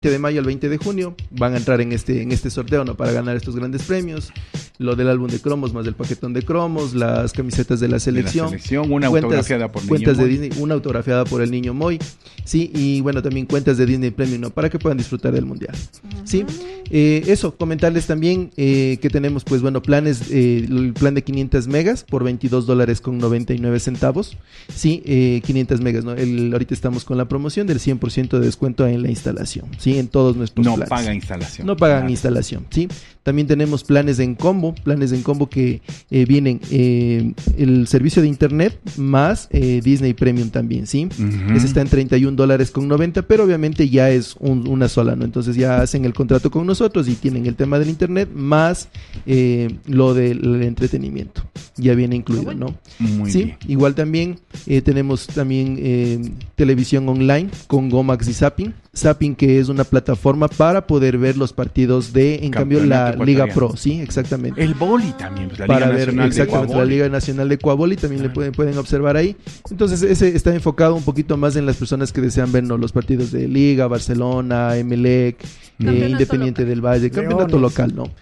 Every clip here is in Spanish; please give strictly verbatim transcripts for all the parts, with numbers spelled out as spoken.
de mayo al veinte de junio van a entrar en este en este sorteo, ¿no? Para ganar estos grandes premios, lo del álbum de cromos más del paquetón de cromos, las camisetas de la selección, de la selección una cuentas, autografiada por cuentas Niño de Moy. Disney, una autografiada por el Niño Moy, sí, y bueno, también cuentas de Disney Premium, ¿no? Para que puedan disfrutar del mundial, uh-huh. sí. Eh, eso, comentarles también eh, que tenemos, pues bueno, planes, eh, el plan de quinientas megas por veintidós dólares con noventa y nueve centavos, sí, eh, quinientas megas, ¿no? El, ahorita estamos con la promoción del cien por ciento de descuento en la instalación, sí, en todos nuestros no planes. No pagan instalación. No pagan claro. instalación, sí. También tenemos planes en combo, planes en combo que eh, vienen eh, el servicio de internet más eh, Disney Premium también, sí. Uh-huh. Ese está en treinta y un dólares con noventa, pero obviamente ya es un, una sola, ¿no? Entonces ya hacen el contrato con nosotros y tienen el tema del internet más eh, lo del entretenimiento. Ya viene incluido, ¿no? Muy sí. bien. Igual también eh, tenemos también eh, televisión online con Gomax y Zapping. Zapping, que es una plataforma para poder ver los partidos de, en cambio, la Liga Pro, sí, exactamente. El boli también, pues, la para Liga ver Nacional exactamente de la Liga Nacional de Coaboli también ah. le pueden, pueden observar ahí. Entonces ese está enfocado un poquito más en las personas que desean ver, ¿no? Los partidos de Liga, Barcelona, Emelec, eh, Independiente local. del Valle, campeonato Leones. local, ¿no?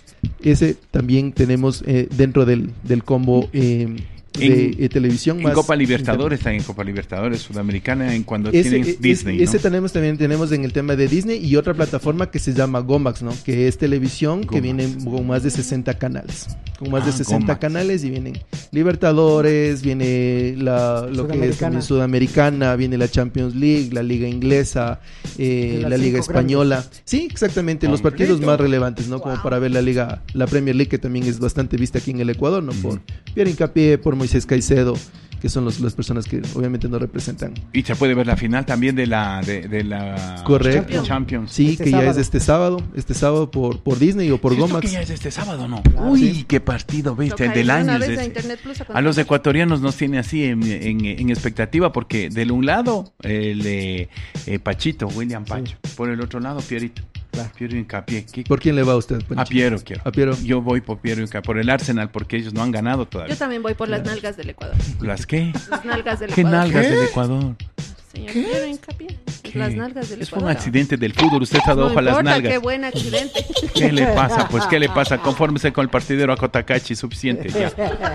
Ese también tenemos eh, dentro del, del combo eh, de en, eh, televisión en más Copa Libertadores, también en Copa Libertadores Sudamericana, en cuando ese, tienen es, Disney, ese ¿no? tenemos también tenemos en el tema de Disney y otra plataforma que se llama Gomax, ¿no? Que es televisión Gomax. Que viene con más de sesenta canales, con más ah, de sesenta Gomax. canales y vienen Libertadores, viene la lo que es también Sudamericana, viene la Champions League, la Liga Inglesa, eh, la Liga Española. Grandes. Sí, exactamente, los partidos más relevantes, ¿no? Como wow. para ver la Liga, la Premier League, que también es bastante vista aquí en el Ecuador, ¿no? Por mm. Pierre Hincapié, por Moisés Caicedo, que son los, las personas que obviamente nos representan. Y se puede ver la final también de la de, de la Correcto. Champions. Sí, este que sábado. ya es este sábado, este sábado por, por Disney o por ¿Sí, Gomax. que ya es este sábado, ¿no? Claro, Uy, sí. qué partido, viste, el del año. Es ese. A, a los ecuatorianos nos tiene así en, en, en expectativa porque del un lado el eh, eh, Pachito, William Pacho, sí. por el otro lado Pierito. Claro. Piero Hincapié. ¿Qué? ¿Por quién le va a usted, Pancho? A Piero quiero. A Piero. Yo voy por Piero Hincapié, por el Arsenal, porque ellos no han ganado todavía. Yo también voy por las nalgas del Ecuador. ¿Las qué? Las nalgas del ¿Qué Ecuador. nalgas ¿Qué? del Ecuador? Señor ¿Qué? Piero Hincapié. ¿Qué? Las nalgas del es Ecuador. Es un accidente del fútbol, usted está dado no a las importa, nalgas. Qué buen accidente. ¿Qué le pasa? Pues, ¿qué le pasa? Confórmese con el partidero a Cotacachi, suficiente ya.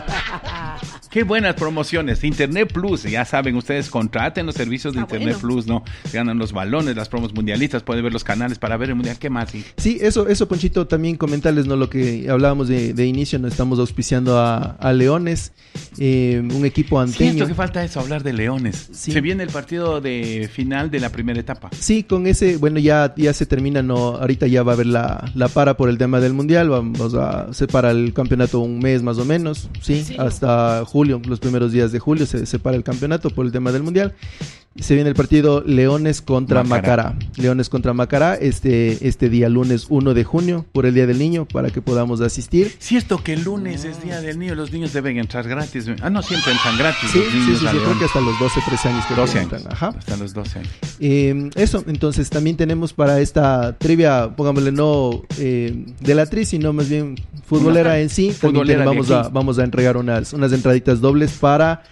Qué buenas promociones. Internet Plus, ya saben, ustedes contraten los servicios de ah, Internet bueno. Plus, ¿no? Se ganan los balones, las promos mundialistas, pueden ver los canales para ver el mundial. ¿Qué más? Sí, sí eso, eso, Ponchito, también comentarles, ¿no? Lo que hablábamos de, de inicio, nos estamos auspiciando a, a Leones, eh, un equipo anteño. Siento que falta eso, hablar de Leones. Sí. Se viene el partido de final de la primera etapa. Sí, con ese, bueno, ya, ya se termina, ¿no? Ahorita ya va a haber la, la para por el tema del mundial, vamos a separar el campeonato un mes más o menos, ¿sí? sí. Hasta julio, los primeros días de julio se separa el campeonato por el tema del mundial. Se viene el partido Leones contra Macará. Macará. Leones contra Macará este, este día lunes uno de junio por el Día del Niño para que podamos asistir. Cierto que el lunes es Día del Niño, los niños deben entrar gratis. Ah, no, siempre entran gratis. Sí, los sí, niños sí, sí creo que hasta los doce, trece años que doce años. entran. Ajá. Hasta los doce años. Eh, eso, entonces también tenemos para esta trivia, pongámosle no eh, de la tri, sino más bien futbolera Una, en sí. Futbolera también vamos a, vamos a entregar unas, unas entraditas dobles para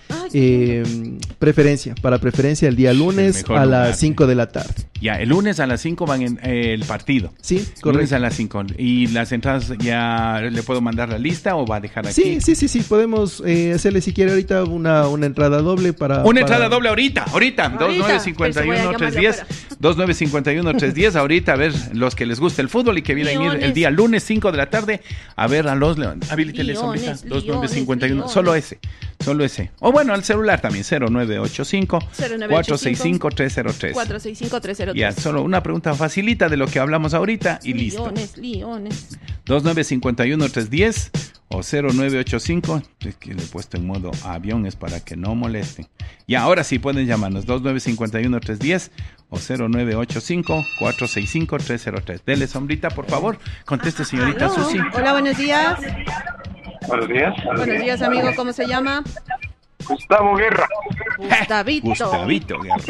eh, preferencia, para preferencia el día lunes a las cinco de la tarde. Ya, el lunes a las cinco van en eh, el partido. Sí, correcto. Lunes a las cinco. ¿Y las entradas ya le puedo mandar la lista o va a dejar aquí? Sí, sí, sí, sí. Podemos eh, hacerle si quiere ahorita una, una entrada doble para... Una para... entrada doble ahorita, ahorita. dos nueve cinco uno tres uno cero. dos nueve cinco uno tres uno cero. Ahorita a ver los que les gusta el fútbol y que vienen a ir el día lunes cinco de la tarde a ver a los Leones. Habilítele ahorita. dos nueve cinco uno. Solo ese. Solo ese. O bueno, al celular también. cero nueve ocho cinco cuatro seis cinco tres cero tres. cuatro seis cinco tres cero tres. Ya, solo una pregunta facilita de lo que hablamos ahorita y listo. Leones, Leones. dos nueve cinco uno tres uno cero o cero nueve ocho cinco, es que le he puesto en modo avión, es para que no molesten. Y ahora sí pueden llamarnos dos nueve cinco uno tres uno cero o cero nueve ocho cinco cuatro seis cinco tres cero tres. Dele sombrita, por favor. Conteste, señorita Aló. Susi. Hola, buenos días. Buenos días. Buenos días, amigo. ¿Cómo se llama? Gustavo Guerra. Gustavito. Gustavito Guerra.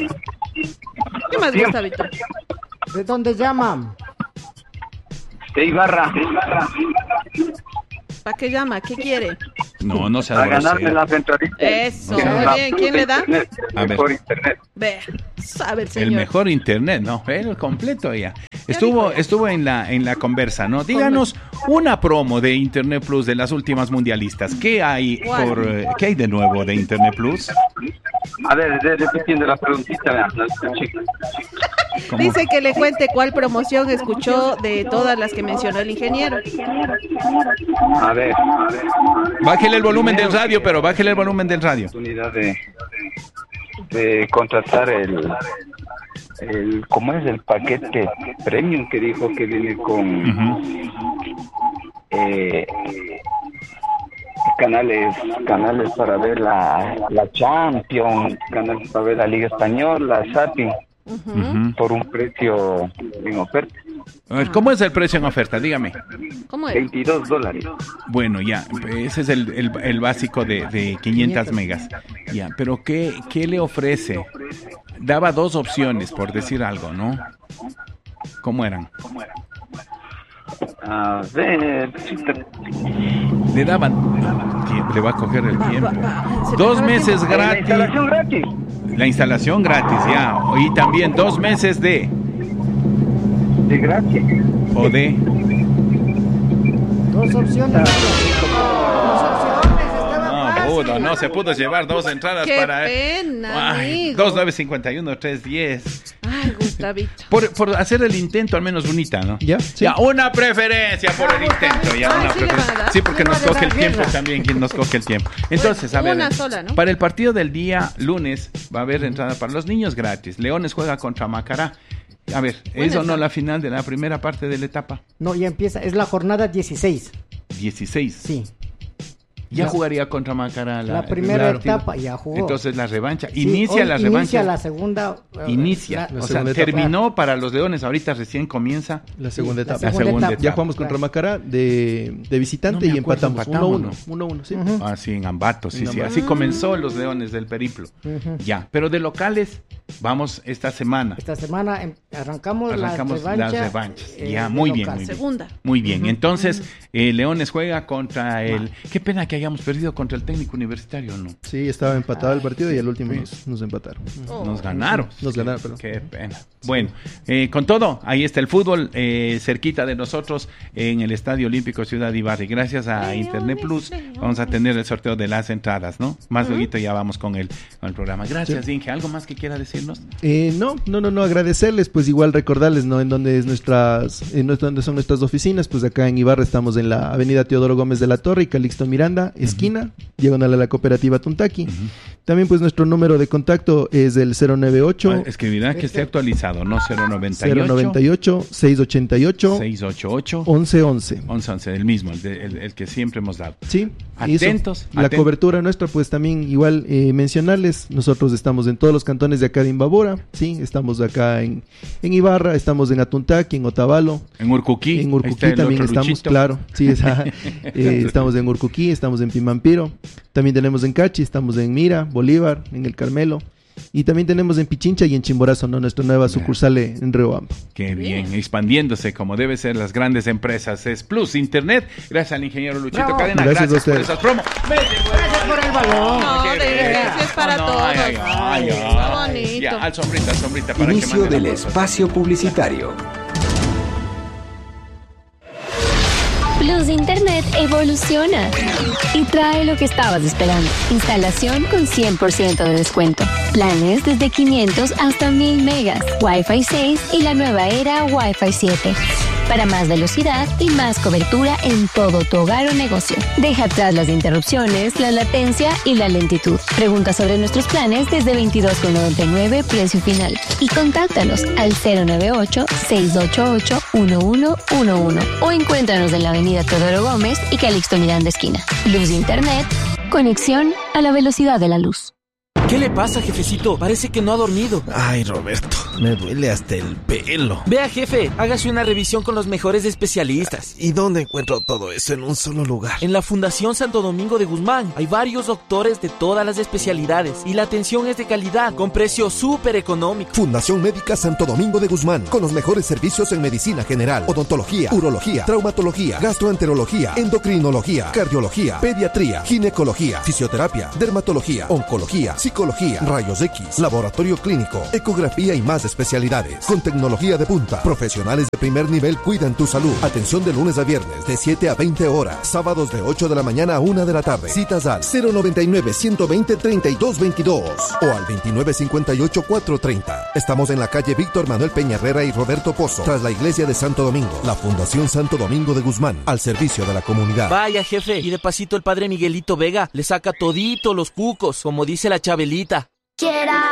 ¿Qué más, Gustavito? ¿De dónde llaman? De Ibarra. ¿Para qué llama? ¿Qué quiere? No, no sea A ganarme grosero. la centralita. Eso, No, muy no. bien. ¿Quién le da? Internet, A ver. Mejor internet. Ve, sabe el El señor. mejor internet, no, el completo ya. Estuvo, estuvo en la, en la conversa, ¿no? Díganos una promo de Internet Plus de las últimas mundialistas. ¿Qué hay ¿Cuál? por, eh, qué hay de nuevo de Internet Plus? A ver, de- repitiendo la preguntita, vean, no escuché. ¿Cómo? Dice que le cuente cuál promoción escuchó de todas las que mencionó el ingeniero. A ver, a ver. Bájele el volumen del radio, pero bájele el volumen del radio. Oportunidad de, de contratar el, el, ¿cómo es? El paquete premium que dijo que viene con Ujú. eh, canales, canales para ver la, la Champions, canales para ver la Liga Española, Zapping, Ujú. por un precio en oferta, A ver, ¿cómo es el precio en oferta? Dígame. ¿Cómo es? veintidós dólares. Bueno, ya, ese es el, el, el básico de, de quinientas megas. Ya, pero ¿qué, qué le ofrece? Daba dos opciones, por decir algo, ¿no? ¿Cómo eran? A ver, chita, Le daban... Tie- Le va a coger el tiempo. va, se Dos te acaba el meses tiempo. la gratis. instalación gratis. La instalación gratis, ya. Y también dos meses de... De gratis. O de... Dos opciones. Dos opciones, estaba No fácil. pudo, no se pudo llevar dos entradas Qué para... pena, Ay, amigo. dos nueve cinco uno tres diez. Ay, Gustavito. Por, por hacer el intento, al menos bonita, ¿no? ¿Ya? Sí. Ya, una preferencia por el intento. Ya, Ay, una sí le van a preferencia. dar. Sí, porque Le nos van a coge el dar tiempo guerra. también. Quien nos coge el tiempo. Entonces, a ver. Una sola, ¿no? Para el partido del día lunes va a haber entrada para los niños gratis. Leones juega contra Macará. A ver, ¿es o no la final de la primera parte de la etapa? No, ya empieza, es la jornada dieciséis. dieciséis. Sí. Ya La- jugaría contra Macará la, La, primera el partido. etapa ya jugó. Entonces la revancha. Sí, inicia hoy la Inicia revancha. la segunda. eh, Inicia. la- o la sea, segunda etapa. terminó para los Leones. Ahorita recién comienza. La segunda la etapa. La segunda etapa. Ya jugamos contra Macará de, de visitante No me y acuerdo, empatamos. empatamos, uno uno. uno uno, sí. Ujú. Ah, sí, en Ambato, sí, En sí. Ambato. Así comenzó los Leones del Periplo. Ujú. Ya, pero de locales vamos esta semana. Esta semana em, arrancamos, Arrancamos las las revanchas. revanchas. eh, Ya, de muy bien, local. muy bien. Segunda. Muy bien, entonces eh, Leones juega contra el... Qué pena que hayamos perdido contra el técnico universitario, ¿no? Sí, estaba empatado el partido y al último Sí. nos, nos empataron. Oh. Nos ganaron. Nos Qué- ganaron, perdón. Qué pena. Bueno, eh, con todo, ahí está el fútbol eh, cerquita de nosotros en el Estadio Olímpico Ciudad Ibarra. Y gracias a Leones, Internet Plus Leones. vamos a tener el sorteo de las entradas, ¿no? Más luego ya vamos con el, con el programa. Gracias, Inge. ¿Algo más que quiera decirnos? Eh, no, no, no, no, agradecerles, pues igual recordarles, ¿no? En dónde es nuestras, en nuestro- dónde son nuestras oficinas, pues acá en Ibarra estamos en la avenida Teodoro Gómez de la Torre y Calixto Miranda, esquina, diagonal a la cooperativa Tuntaki. También pues nuestro número de contacto es el cero nueve ocho Ah, escribirá que esté actualizado, ¿no? cero noventa y cero ocho noventa y ocho seiscientos ochenta y ocho seiscientos ochenta y ocho once once. once once, el mismo, el, de- el- el que siempre hemos dado. Sí, y eso, Atentos, la aten- cobertura nuestra, pues también igual eh, mencionarles, nosotros estamos en todos los cantones de acá de Imbabura, sí, estamos acá en, en Ibarra, estamos en Atuntaki, en Otavalo, En Urcuquí. en ahí Urcuquí está el también otro estamos, Luchito. claro, sí, esa, eh, estamos en Urcuquí, estamos en Pimampiro, también tenemos en Cachi, estamos en Mira, Bolívar, en El Carmelo, y también tenemos en Pichincha y en Chimborazo, ¿no? Nuestra nueva sucursal en Riobamba. Qué bien, expandiéndose como debe ser las grandes empresas. Es Plus Internet. Gracias al ingeniero Luchito Bravo. Cadena. Gracias Gracias, a por ustedes. esas promos. Gracias por el balón. No, Qué de bien. gracias es para No, todos. ay, ay, ay, Ay, ay. qué bonito. Ya, al sombrita, al sombrita para que Inicio mande del la foto. espacio publicitario. Plus Internet evoluciona y trae lo que estabas esperando. Instalación con cien por ciento de descuento. Planes desde quinientos hasta mil megas. Wi-Fi seis y la nueva era Wi-Fi siete. Para más velocidad y más cobertura en todo tu hogar o negocio. Deja atrás las interrupciones, la latencia y la lentitud. Pregunta sobre nuestros planes desde veintidós con noventa y nueve precio final. Y contáctanos al cero nueve ocho seis ocho ocho uno uno uno uno o encuéntranos en la avenida Teodoro Gómez y Calixto Miranda esquina. Luz Internet, conexión a la velocidad de la luz. ¿Qué le pasa, jefecito? Parece que no ha dormido. Ay, Roberto, me duele hasta el pelo. Vea, jefe, hágase una revisión con los mejores especialistas. ¿Y dónde encuentro todo eso en un solo lugar? En la Fundación Santo Domingo de Guzmán. Hay varios doctores de todas las especialidades y la atención es de calidad, con precios súper económicos. Fundación Médica Santo Domingo de Guzmán, con los mejores servicios en medicina general, odontología, urología, traumatología, gastroenterología, endocrinología, cardiología, pediatría, ginecología, fisioterapia, dermatología, oncología, psicología, rayos X, laboratorio clínico, ecografía y más especialidades. Con tecnología de punta, profesionales de primer nivel cuidan tu salud. Atención de lunes a viernes de siete a veinte horas, sábados de ocho de la mañana a una de la tarde. Citas al cero noventa y nueve, ciento veinte, treinta y dos veintidós o al veintinueve cincuenta y ocho, cuatrocientos treinta. Estamos en la calle Víctor Manuel Peña Herrera y Roberto Pozo, tras la iglesia de Santo Domingo. La Fundación Santo Domingo de Guzmán, al servicio de la comunidad. Vaya, jefe, y de pasito el padre Miguelito Vega le saca todito los cucos, como dice la Chabelita. Quiera.